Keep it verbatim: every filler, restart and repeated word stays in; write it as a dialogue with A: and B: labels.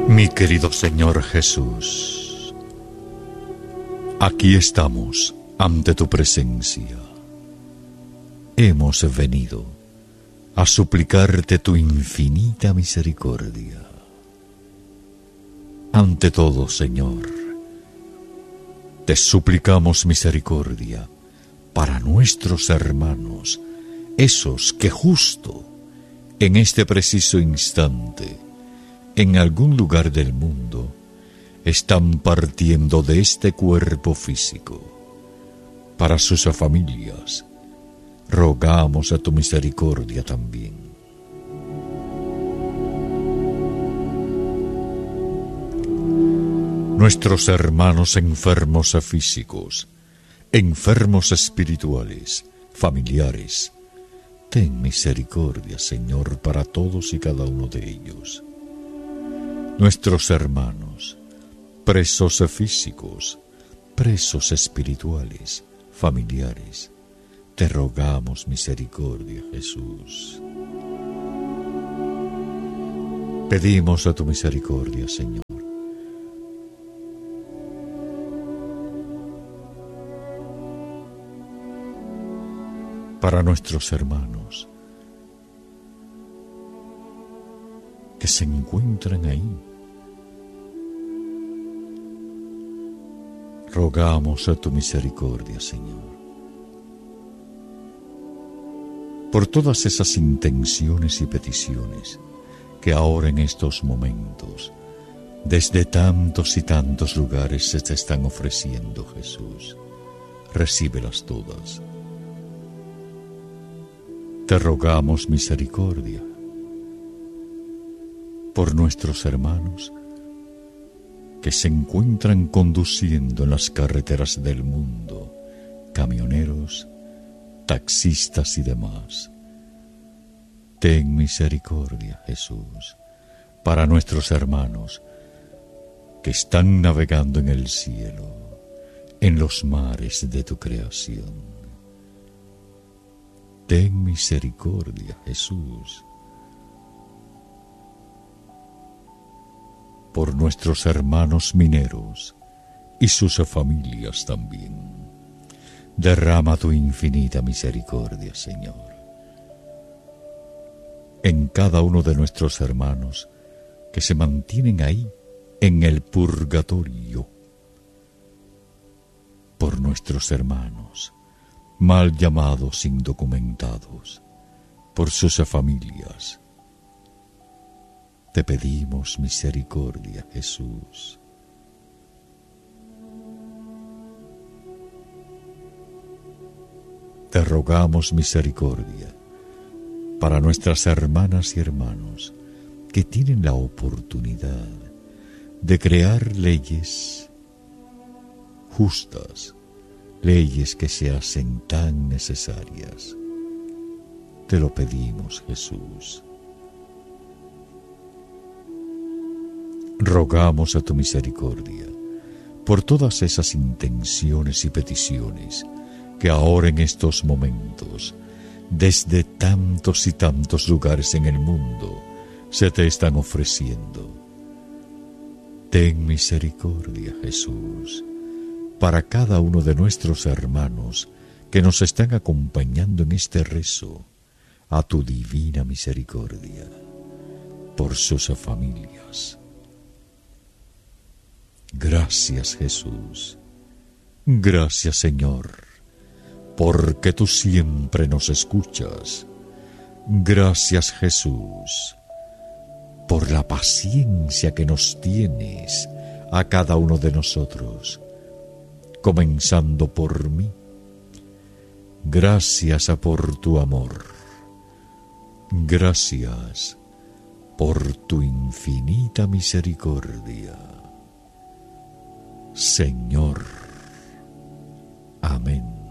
A: Mi querido Señor Jesús, aquí estamos ante tu presencia. Hemos venido a suplicarte tu infinita misericordia. Ante todo, Señor, te suplicamos misericordia para nuestros hermanos, esos que justo en este preciso instante, en algún lugar del mundo, están partiendo de este cuerpo físico. Para sus familias, rogamos a tu misericordia también. Nuestros hermanos enfermos físicos, enfermos espirituales, familiares, ten misericordia, Señor, para todos y cada uno de ellos. Nuestros hermanos, presos físicos, presos espirituales, familiares, te rogamos misericordia, Jesús. Pedimos a tu misericordia, Señor. Para nuestros hermanos que se encuentran ahí, rogamos a tu misericordia, Señor. Por todas esas intenciones y peticiones que ahora en estos momentos, desde tantos y tantos lugares se te están ofreciendo, Jesús, recíbelas todas. Te rogamos misericordia por nuestros hermanos que se encuentran conduciendo en las carreteras del mundo, camioneros, taxistas y demás. Ten misericordia, Jesús, para nuestros hermanos que están navegando en el cielo, en los mares de tu creación. Ten misericordia, Jesús, por nuestros hermanos mineros y sus familias también. Derrama tu infinita misericordia, Señor, en cada uno de nuestros hermanos que se mantienen ahí en el purgatorio, por nuestros hermanos mal llamados indocumentados, por sus familias. Te pedimos misericordia, Jesús. Te rogamos misericordia para nuestras hermanas y hermanos que tienen la oportunidad de crear leyes justas, leyes que se hacen tan necesarias. Te lo pedimos, Jesús. Rogamos a tu misericordia por todas esas intenciones y peticiones que ahora en estos momentos, desde tantos y tantos lugares en el mundo, se te están ofreciendo. Ten misericordia, Jesús, para cada uno de nuestros hermanos que nos están acompañando en este rezo, a tu divina misericordia, por sus familias. Gracias, Jesús. Gracias, Señor, porque tú siempre nos escuchas. Gracias, Jesús, por la paciencia que nos tienes a cada uno de nosotros, comenzando por mí. Gracias por tu amor. Gracias por tu infinita misericordia. Señor. Amén.